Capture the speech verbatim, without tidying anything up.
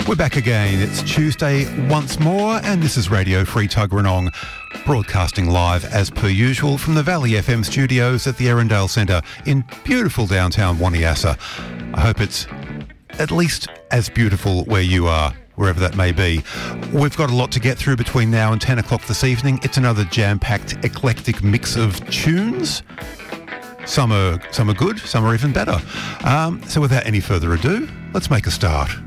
We're back again. It's Tuesday once more, and this is Radio Free Tuggeranong, broadcasting live as per usual from the Valley F M studios at the Erindale Centre in beautiful downtown Waniassa. I hope it's at least as beautiful where you are, wherever that may be. We've got a lot to get through between now and ten o'clock this evening. It's another jam-packed, eclectic mix of tunes. Some are, some are good, some are even better. Um, so without any further ado, let's make a start.